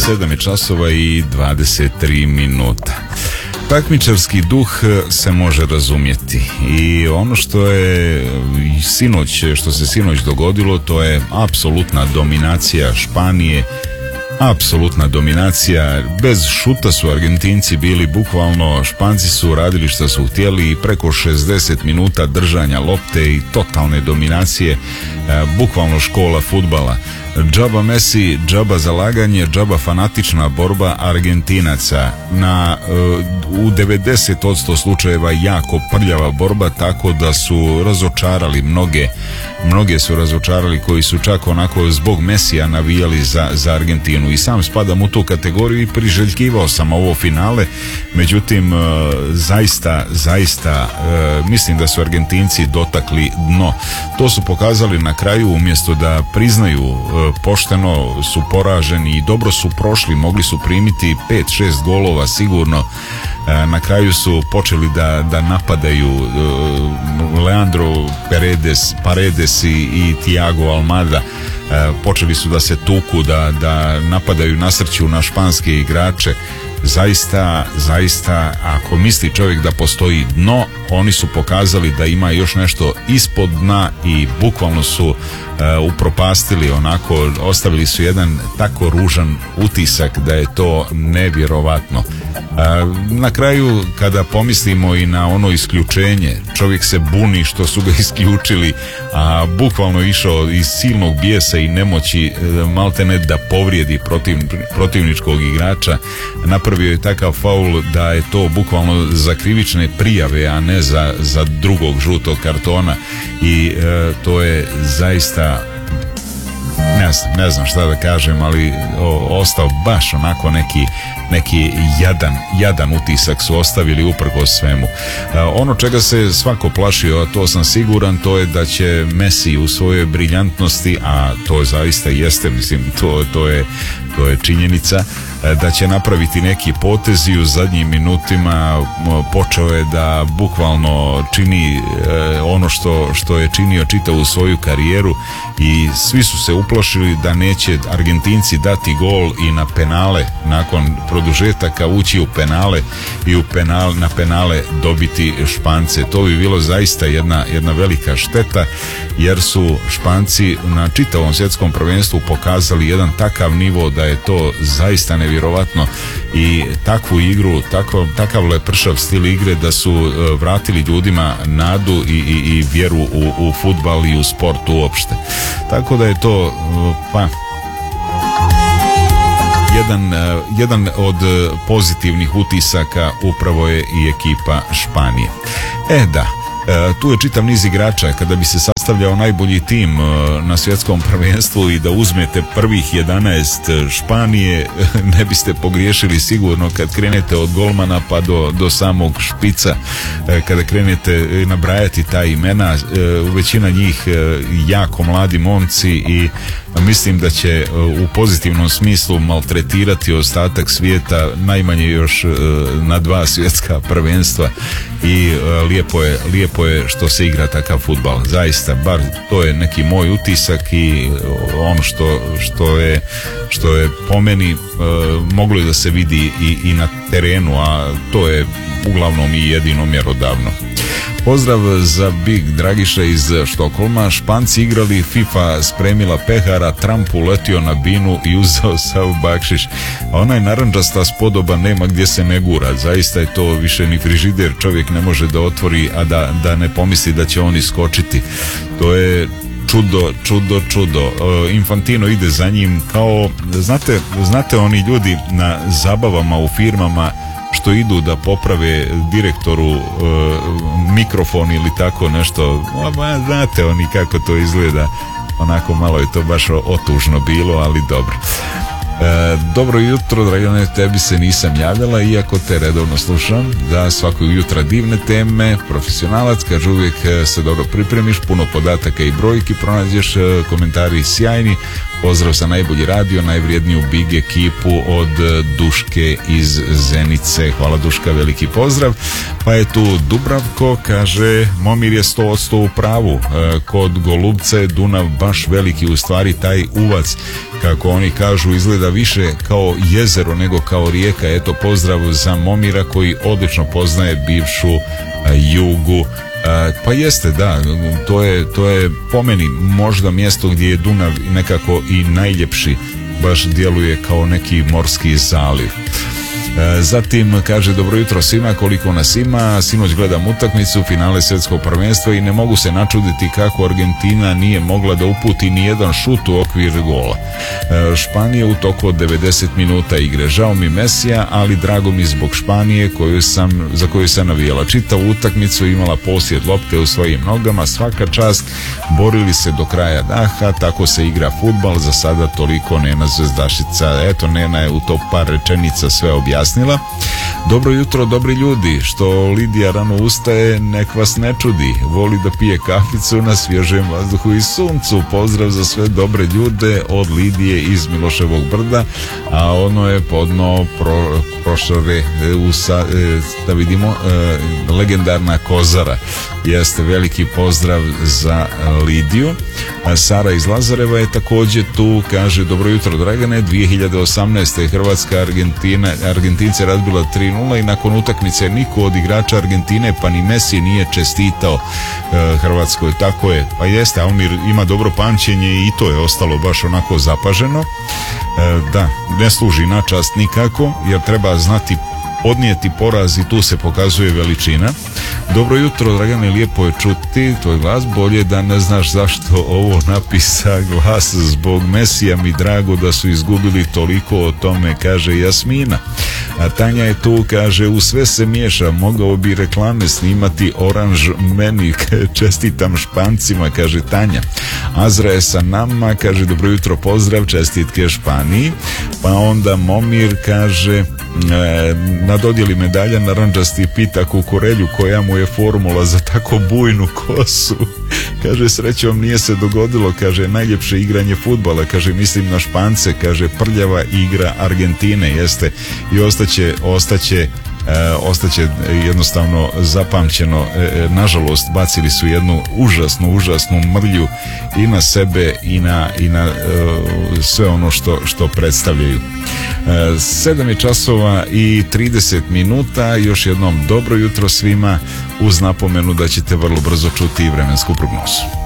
7 je časova i 23 minuta. Takmičarski duh se može razumjeti i ono što se sinoć dogodilo, to je apsolutna dominacija Španije. Apsolutna dominacija, bez šuta su Argentinci bili, bukvalno Španci su radili što su htjeli i preko 60 minuta držanja lopte i totalne dominacije, bukvalno škola fudbala. Džaba Messi, džaba zalaganje, džaba fanatična borba Argentinaca. U 90% slučajeva jako prljava borba, tako da su razočarali mnoge su razočarali koji su čak onako zbog Messija navijali za Argentinu. I sam spadam u tu kategoriju i priželjkivao sam ovo finale, međutim zaista mislim da su Argentinci dotakli dno. To su pokazali na kraju, umjesto da priznaju pošteno su poraženi i dobro su prošli, mogli su primiti 5-6 golova sigurno. Na kraju su počeli da napadaju Leandro Paredes i Thiago Almada. Počeli su da se tuku, da napadaju, nasrću na španske igrače. Zaista, ako misli čovjek da postoji dno, oni su pokazali da ima još nešto ispod dna i bukvalno su upropastili, onako ostavili su jedan tako ružan utisak da je to nevjerovatno. Na kraju, kada pomislimo i na ono isključenje, čovjek se buni što su ga isključili, a bukvalno išao iz silnog bijesa i nemoći maltene da povrijedi protivničkog igrača. Napravio je takav faul da je to bukvalno za krivične prijave, a ne za drugog žutog kartona i to je zaista, ne znam šta da kažem, ali ostao baš onako neki jadan utisak su ostavili uprkos svemu. Ono čega se svako plašio, a to sam siguran, to je da će Messi u svojoj briljantnosti, a to zaista jeste, mislim, to je činjenica, da će napraviti neki potez i u zadnjim minutima počeo je da bukvalno čini ono što je činio čitavu svoju karijeru i svi su se uplašili da neće Argentinci dati gol i na penale, nakon produžetaka ući u penale i na penale dobiti Špance. To bi bilo zaista jedna velika šteta, jer su Španci na čitavom svjetskom prvenstvu pokazali jedan takav nivo da je to zaista nevjerovatno i takvu igru, takav lepršav stil igre da su vratili ljudima nadu i vjeru u fudbal i u sport uopšte. Tako da je to jedan od pozitivnih utisaka upravo je i ekipa Španije. Tu je čitav niz igrača. Kada bi se sastavljao najbolji tim na svjetskom prvenstvu i da uzmete prvih 11 Španije, ne biste pogriješili sigurno kad krenete od golmana pa do samog špica. Kada krenete nabrajati ta imena, većina njih jako mladi momci i mislim da će u pozitivnom smislu maltretirati ostatak svijeta, najmanje još na 2 svjetska prvenstva i lijepo je što se igra takav fudbal. Zaista, bar to je neki moj utisak i ono što je po meni moglo je da se vidi i na terenu, a to je uglavnom i jedino mjerodavno. Pozdrav za Big Dragiša iz Štokholma. Španci igrali, FIFA spremila pehara, Trump uletio na binu i uzeo sav bakšiš. A onaj narandžasta spodoba nema gdje se ne gura. Zaista je to više ni frižider čovjek ne može da otvori, a da ne pomisli da će on iskočiti. To je čudo. Infantino ide za njim kao, znate oni ljudi na zabavama u firmama što idu da poprave direktoru mikrofon ili tako nešto, znate oni kako to izgleda, onako malo je to baš otužno bilo, ali dobro. Dobro jutro, Dragane, tebi se nisam javljala, iako te redovno slušam, da svakog jutra divne teme, profesionalac, kaže uvijek se dobro pripremiš, puno podataka i brojki pronađeš, komentari sjajni, pozdrav za najbolji radio, najvrijedniju big ekipu od Duške iz Zenice. Hvala Duška, veliki pozdrav. Pa je tu Dubravko, kaže Momir je 100% u pravu, kod Golubca je Dunav baš veliki, u stvari taj uvac, kako oni kažu, izgleda više kao jezero nego kao rijeka. Eto, pozdrav za Momira koji odlično poznaje bivšu Jugu. Pa jeste, da, to je po meni možda mjesto gdje je Dunav nekako i najljepši, baš djeluje kao neki morski zaliv. Zatim kaže dobro jutro svima, koliko nas ima, sinoć gledam utakmicu finale svjetskog prvenstva i ne mogu se načuditi kako Argentina nije mogla da uputi ni jedan šut u okvir gola. Španija u toku od 90 minuta igre, žao mi Mesija, ali drago mi zbog Španije za koju sam navijala. Čitavu utakmicu imala posjed lopte u svojim nogama, svaka čast, borili se do kraja daha, tako se igra fudbal, za sada toliko Nena Zvezdašica. Eto, Nena je u to par rečenica sve objasnila. Dobro jutro, dobri ljudi, što Lidija rano ustaje, nek vas ne čudi, voli da pije kaficu na svježem vazduhu i suncu. Pozdrav za sve dobre ljude od Lidije iz Miloševog brda, a ono je podno prošare da vidimo, legendarna Kozara. Jeste, veliki pozdrav za Lidiju. Sara iz Lazareva je također tu, kaže dobro jutro Dragane, 2018. Hrvatska Argentince razbila 3-0 i nakon utakmice niko od igrača Argentine pa ni Messi nije čestitao Hrvatskoj. Tako je, pa jeste, Almir ima dobro pamćenje i to je ostalo baš onako zapaženo. Da, ne služi na čast nikako, jer treba znati podnijeti poraz i tu se pokazuje veličina. Dobro jutro Dragane, lijepo je čuti tvoj glas, bolje da ne znaš zašto ovo napisa glas zbog Mesija, mi drago da su izgubili, toliko o tome, kaže Jasmina. A Tanja je tu, kaže u sve se miješa, mogao bi reklame snimati oranž meni, čestitam Špancima, kaže Tanja. Azra je sa nama, kaže dobro jutro, pozdrav, čestitke Španiji. Pa onda Momir kaže na dodjeli medalja narandžasti pita Kukurelju koja mu je formula za tako bujnu kosu. Kaže srećom nije se dogodilo, kaže najljepše igranje fudbala, kaže mislim na Špance, kaže prljava igra Argentine, jeste, i ostaće jednostavno zapamćeno. Nažalost bacili su jednu užasnu mrlju i na sebe i na sve ono što predstavljaju. 7:30, još jednom dobro jutro svima, uz napomenu da ćete vrlo brzo čuti vremensku prognozu.